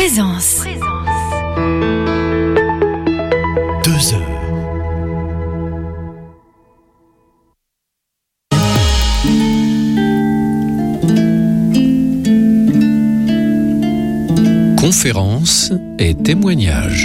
Présence. 2 heures. Conférences et témoignages.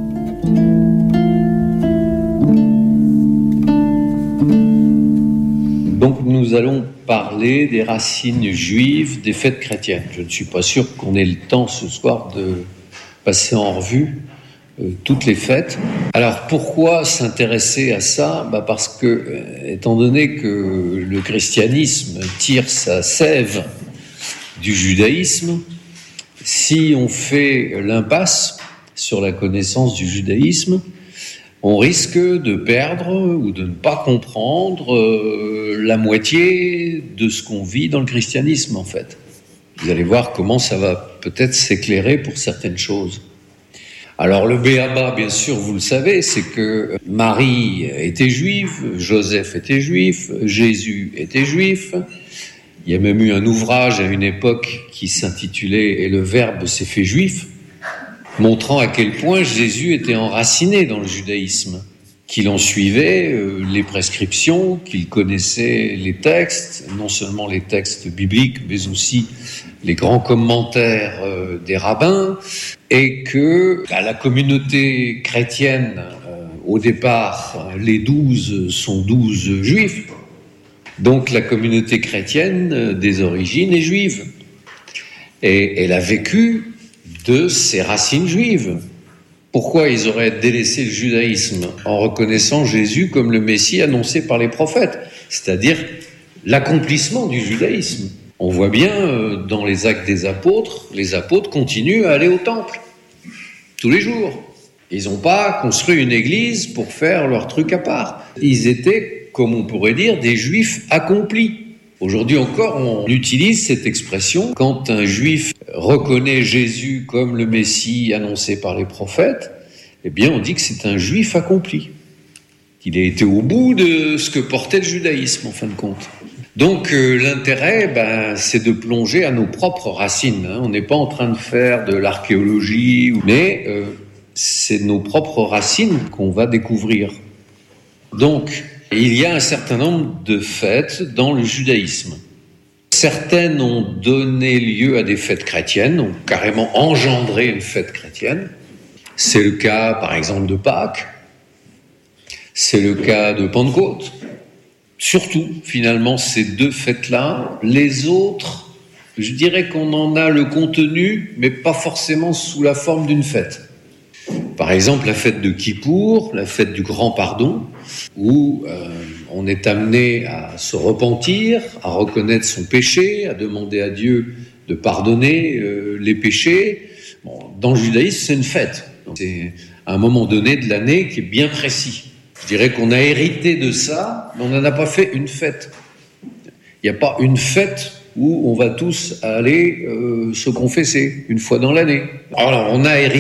Donc nous allons parler des racines juives des fêtes chrétiennes. Je ne suis pas sûr qu'on ait le temps ce soir de passer en revue toutes les fêtes. Alors pourquoi s'intéresser à ça ? Parce que, étant donné que le christianisme tire sa sève du judaïsme, si on fait l'impasse sur la connaissance du judaïsme, on risque de perdre ou de ne pas comprendre la moitié de ce qu'on vit dans le christianisme, en fait. Vous allez voir comment ça va peut-être s'éclairer pour certaines choses. Alors le b.a.-ba, bien sûr, vous le savez, c'est que Marie était juive, Joseph était juif, Jésus était juif. Il y a même eu un ouvrage à une époque qui s'intitulait « Et le Verbe s'est fait juif », montrant à quel point Jésus était enraciné dans le judaïsme, qu'il en suivait les prescriptions, qu'il connaissait les textes, non seulement les textes bibliques, mais aussi les grands commentaires des rabbins, et que la communauté chrétienne, au départ, les 12 sont 12 juifs, donc la communauté chrétienne des origines est juive, et elle a vécu de ses racines juives. Pourquoi ils auraient délaissé le judaïsme en reconnaissant Jésus comme le Messie annoncé par les prophètes, c'est-à-dire l'accomplissement du judaïsme. On voit bien dans les actes des apôtres, les apôtres continuent à aller au temple tous les jours. Ils n'ont pas construit une église pour faire leur truc à part. Ils étaient, comme on pourrait dire, des juifs accomplis. Aujourd'hui encore, on utilise cette expression quand un juif reconnaît Jésus comme le Messie annoncé par les prophètes, eh bien on dit que c'est un juif accompli, qu'il a été au bout de ce que portait le judaïsme en fin de compte. Donc l'intérêt, c'est de plonger à nos propres racines. On n'est pas en train de faire de l'archéologie, mais c'est nos propres racines qu'on va découvrir. Donc, il y a un certain nombre de fêtes dans le judaïsme. Certaines ont donné lieu à des fêtes chrétiennes, ont carrément engendré une fête chrétienne. C'est le cas, par exemple, de Pâques. C'est le cas de Pentecôte. Surtout, finalement, ces deux fêtes-là. Les autres, je dirais qu'on en a le contenu, mais pas forcément sous la forme d'une fête. Par exemple, la fête de Kippour, la fête du grand pardon, où on est amené à se repentir, à reconnaître son péché, à demander à Dieu de pardonner les péchés. Bon, dans le judaïsme, c'est une fête. Donc, c'est un moment donné de l'année qui est bien précis. Je dirais qu'on a hérité de ça, mais on n'en a pas fait une fête. Il n'y a pas une fête où on va tous aller se confesser une fois dans l'année. Alors, on a hérité